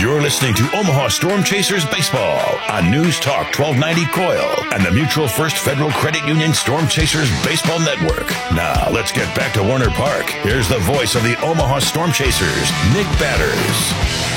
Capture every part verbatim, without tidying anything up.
You're listening to Omaha Storm Chasers Baseball on News Talk twelve ninety C O I L and the Mutual First Federal Credit Union Storm Chasers Baseball Network. Now, let's get back to Warner Park. Here's the voice of the Omaha Storm Chasers, Nick Batters.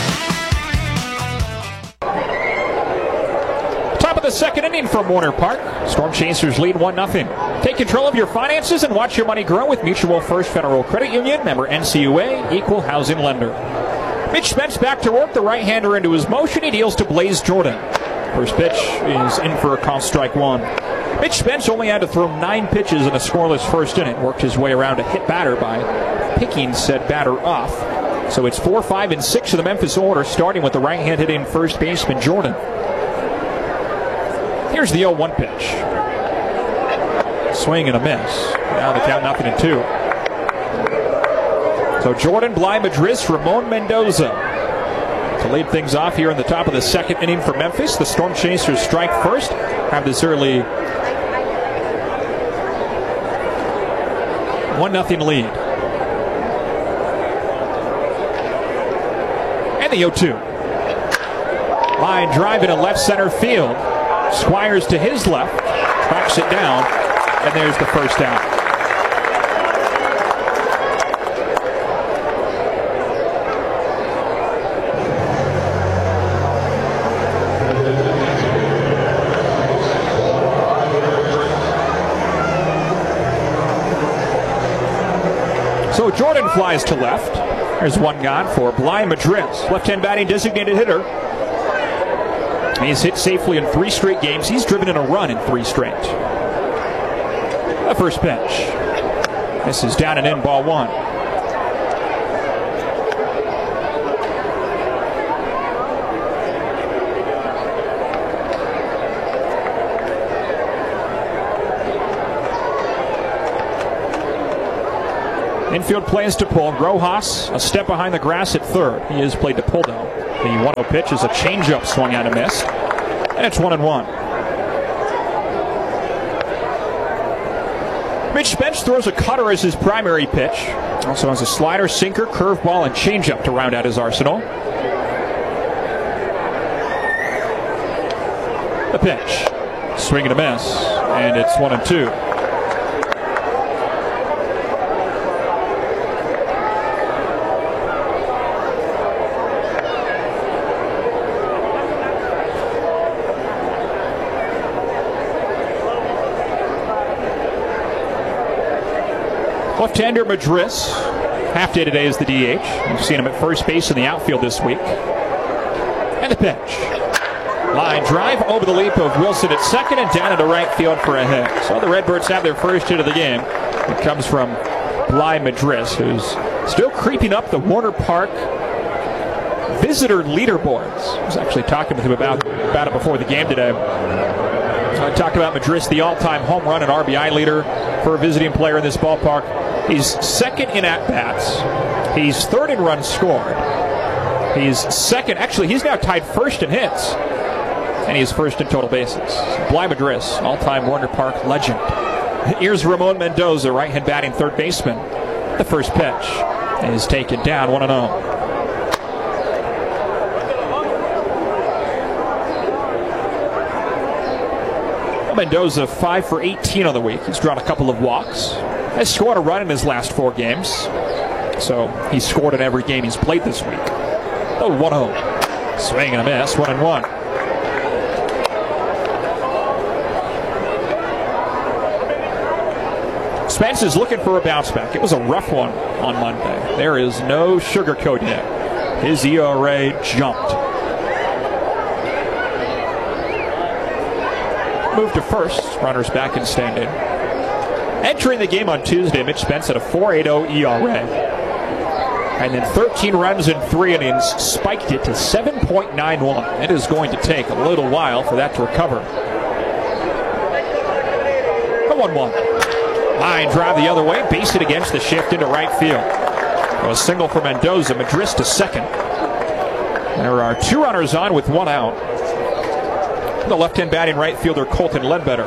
Top of the second inning from Warner Park. Storm Chasers lead one nothing. Take control of your finances and watch your money grow with Mutual First Federal Credit Union, member N C U A, equal housing lender. Mitch Spence back to work, the right-hander into his motion. He deals to Blaze Jordan. First pitch is in for a call, strike one. Mitch Spence only had to throw nine pitches in a scoreless first inning. Worked his way around a hit batter by picking said batter off. So it's four, five, and six of the Memphis order, starting with the right-hand hitting first baseman Jordan. Here's the oh one pitch. Swing and a miss. Now the count nothing and two. So Jordan, Bly Madris, Ramon Mendoza to lead things off here in the top of the second inning for Memphis. The Storm Chasers strike first, have this early one nothing lead. And the oh two. Line drive into left center field. Squires to his left, tracks it down, and there's the first out. So Jordan flies to left. There's one gone for Bly Madris, left-hand batting designated hitter. He's hit safely in three straight games. He's driven in a run in three straight. The first pitch. This is down and in, ball one. Infield plays to pull. Rojas a step behind the grass at third. He is played to pull though. The one oh pitch is a changeup swung out and missed. And it's one and one. Mitch Spence throws a cutter as his primary pitch. Also has a slider, sinker, curveball, and changeup to round out his arsenal. The pitch. Swing and a miss. And it's one and two. Left-hander Madris, half day today is the D H. We've seen him at first base in the outfield this week. And the pitch. Line drive over the leap of Wilson at second and down into right field for a hit. So the Redbirds have their first hit of the game. It comes from Bly Madris, who's still creeping up the Warner Park visitor leaderboards. I was actually talking with him about, about it before the game today. So I talked about Madris, the all-time home run and R B I leader for a visiting player in this ballpark. He's second in at-bats. He's third in runs scored. He's second. Actually, he's now tied first in hits. And he's first in total bases. Bly Madris, all-time Warner Park legend. Here's Ramon Mendoza, right-hand batting third baseman. The first pitch is taken down, one and oh. Mendoza five for eighteen on the week. He's drawn a couple of walks. Has scored a run in his last four games. So he's scored in every game he's played this week. Oh, one oh. Swing and a miss, one and one. Spence is looking for a bounce back. It was a rough one on Monday. There is no sugarcoating it. His E R A jumped. Move to first, runners back and standing. Entering the game on Tuesday, Mitch Spence had a four point eight oh E R A. And then thirteen runs in three innings spiked it to seven point nine one. It is going to take a little while for that to recover. The one one. Line drive the other way, base it against the shift into right field. A single for Mendoza, Madris to second. There are two runners on with one out. The left-hand batting right fielder Colton Ledbetter.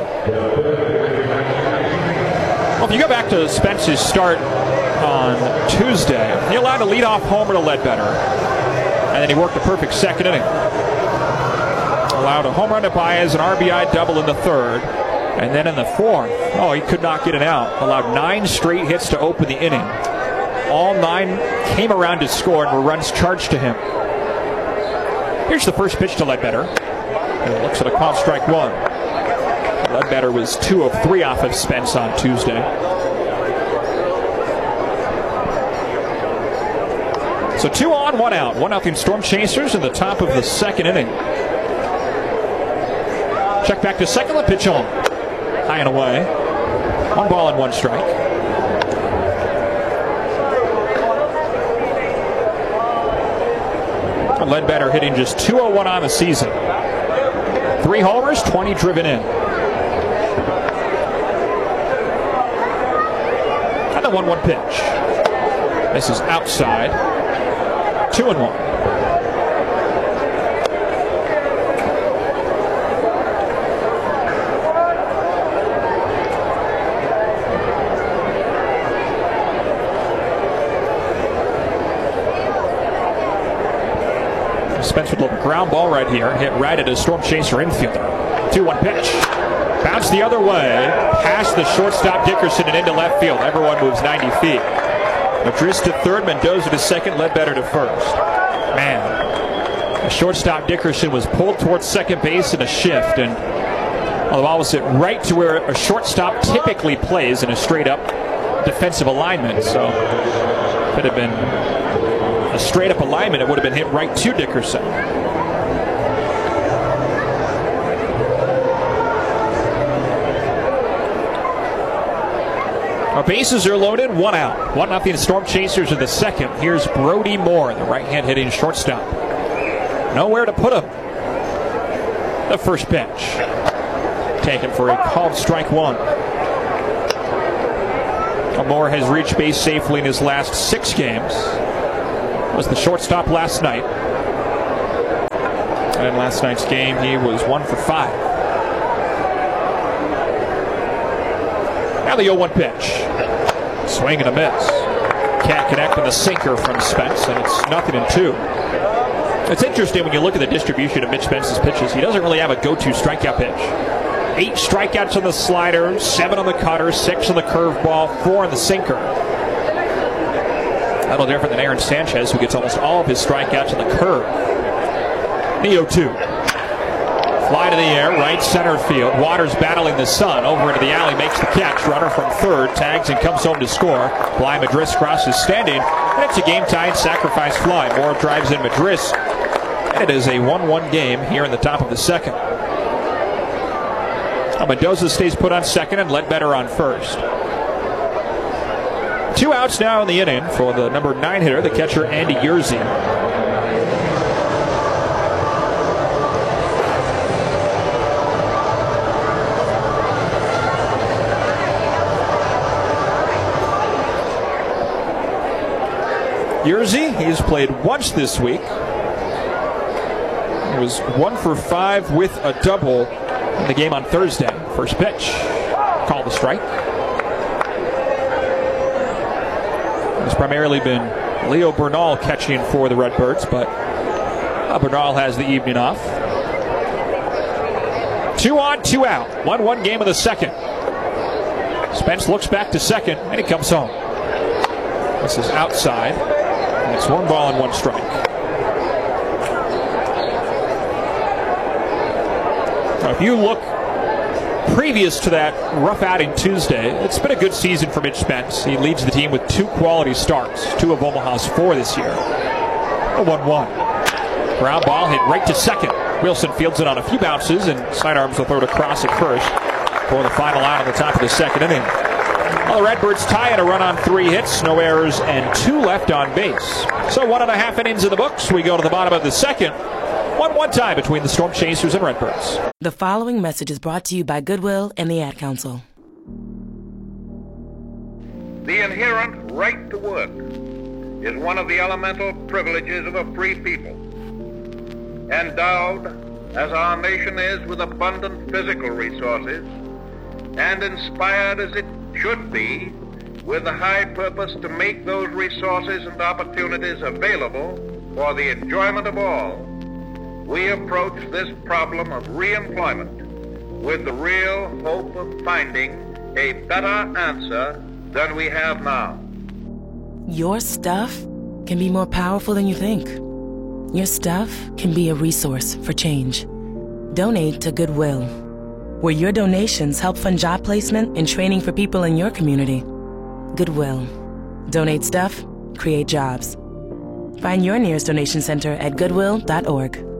Well, if you go back to Spence's start on Tuesday, he allowed a leadoff homer to Ledbetter. And then he worked a perfect second inning. Allowed a home run to Baez, an R B I double in the third. And then in the fourth, oh, he could not get it out. Allowed nine straight hits to open the inning. All nine came around to score and were runs charged to him. Here's the first pitch to Ledbetter. He looks at a call, strike one. Ledbetter was two of three off of Spence on Tuesday. So two on, one out. One nothing Storm Chasers in the top of the second inning. Check back to second, the pitch on. High and away. One ball and one strike. Ledbetter hitting just two oh one on the season. Three homers, twenty driven in. And the one one pitch. This is outside. Two and one. Spence with a little ground ball right here. Hit right at a Storm Chaser infielder. two one pitch. Bounce the other way. Past the shortstop Dickerson and into left field. Everyone moves ninety feet. Madris to third. Mendoza to second. Ledbetter to first. Man. The shortstop Dickerson was pulled towards second base in a shift. And well, the ball was hit right to where a shortstop typically plays in a straight up defensive alignment. So if it had been a straight up alignment, it would have been hit right to Dickerson. Our bases are loaded, one out. One nothing Storm Chasers in the second. Here's Brody Moore, the right hand hitting shortstop. Nowhere to put him. The first pitch. Taken for a called strike one. Moore has reached base safely in his last six games. Was the shortstop last night. And in last night's game, he was one for five. Now the oh one pitch. Swing and a miss. Can't connect on the sinker from Spence, and it's nothing in two. It's interesting when you look at the distribution of Mitch Spence's pitches. He doesn't really have a go-to strikeout pitch. Eight strikeouts on the slider, seven on the cutter, six on the curveball, four on the sinker. A little different than Aaron Sanchez, who gets almost all of his strikeouts on the curve. The oh two. Fly to the air, right center field. Waters battling the sun. Over into the alley, makes the catch. Runner from third, tags and comes home to score. Bly Madris crosses standing. And it's a game-tied sacrifice fly. Moore drives in Madris. And it is a one one game here in the top of the second. Mendoza stays put on second and Ledbetter on first. Two outs now in the inning for the number nine hitter, the catcher Andy Yerzy. Yerzy, he's played once this week. He was one for five with a double in the game on Thursday. First pitch, called the strike. It's primarily been Leo Bernal catching for the Redbirds, but uh, Bernal has the evening off. Two on, two out. one one game of the second. Spence looks back to second, and he comes home. This is outside. And it's one ball and one strike. Now, if you look previous to that rough outing Tuesday, it's been a good season for Mitch Spence. He leads the team with two quality starts, two of Omaha's four this year. A one one. Ground ball hit right to second. Wilson fields it on a few bounces, and sidearms will throw it across at first for the final out on the top of the second inning. Well, the Redbirds tie at a run on three hits, no errors, and two left on base. So one and a half innings in the books. We go to the bottom of the second. one one tie between the Storm Chasers and Redbirds. The following message is brought to you by Goodwill and the Ad Council. The inherent right to work is one of the elemental privileges of a free people. Endowed, as our nation is, with abundant physical resources, and inspired as it should be with the high purpose to make those resources and opportunities available for the enjoyment of all, we approach this problem of reemployment with the real hope of finding a better answer than we have now. Your stuff can be more powerful than you think. Your stuff can be a resource for change. Donate to Goodwill, where your donations help fund job placement and training for people in your community. Goodwill. Donate stuff, create jobs. Find your nearest donation center at goodwill dot org.